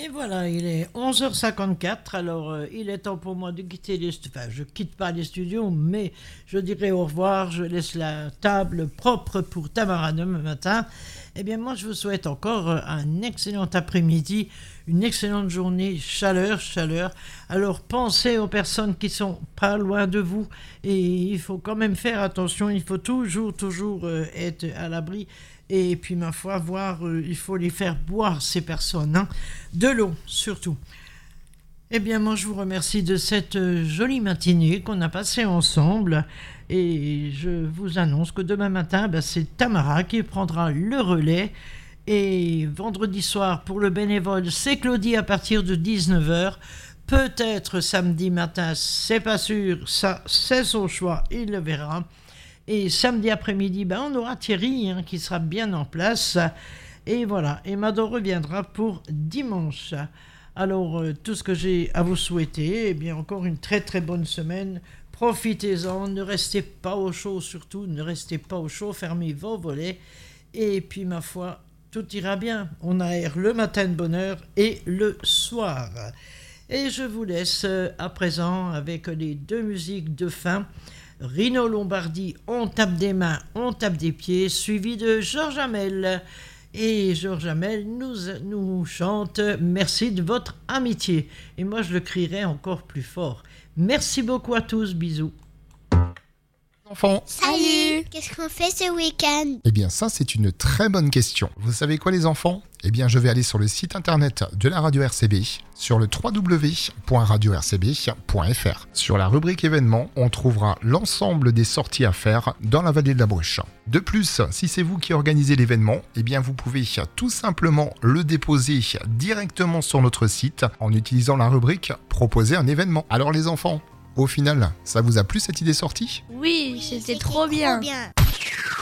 Et voilà, il est 11h54, alors il est temps pour moi de quitter les studios. Enfin, je quitte pas les studios, mais je dirai au revoir, je laisse la table propre pour Tamara demain matin. Eh bien, moi, je vous souhaite encore un excellent après-midi, une excellente journée, chaleur. Alors, pensez aux personnes qui sont pas loin de vous et il faut quand même faire attention, il faut toujours être à l'abri. Et puis, ma foi, il faut les faire boire, ces personnes, hein, de l'eau, surtout. Eh bien, moi, je vous remercie de cette jolie matinée qu'on a passée ensemble. Et je vous annonce que demain matin, c'est Tamara qui prendra le relais. Et vendredi soir, pour le bénévole, c'est Claudie à partir de 19h. Peut-être samedi matin, c'est pas sûr, ça, c'est son choix, il le verra. Et samedi après-midi, on aura Thierry qui sera bien en place. Et voilà, et Mado reviendra pour dimanche. Alors, tout ce que j'ai à vous souhaiter, eh bien, encore une très très bonne semaine. Profitez-en, ne restez pas au chaud surtout, ne restez pas au chaud, fermez vos volets. Et puis, ma foi, tout ira bien. On aère le matin de bonne heure et le soir. Et je vous laisse à présent avec les deux musiques de fin. Rino Lombardi, on tape des mains, on tape des pieds, suivi de Georges Hamel. Et Georges Hamel nous chante « Merci de votre amitié ». Et moi, je le crierai encore plus fort. Merci beaucoup à tous, bisous. Enfants. Salut! Qu'est-ce qu'on fait ce week-end? Eh bien ça c'est une très bonne question. Vous savez quoi les enfants? Eh bien je vais aller sur le site internet de la radio RCB, sur le www.radio-rcb.fr. Sur la rubrique événements, on trouvera l'ensemble des sorties à faire dans la vallée de la Bruche. De plus, si c'est vous qui organisez l'événement, eh bien vous pouvez tout simplement le déposer directement sur notre site en utilisant la rubrique Proposer un événement. Alors les enfants, au final, ça vous a plu cette idée sortie? Oui, c'était trop bien.